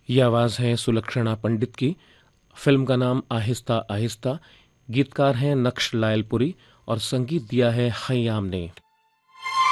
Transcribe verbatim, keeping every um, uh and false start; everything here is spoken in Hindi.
ये आवाज़ है सुलक्षणा पंडित की। फिल्म का नाम आहिस्ता आहिस्ता। गीतकार हैं नक्श लायलपुरी और संगीत दिया है खय्याम ने।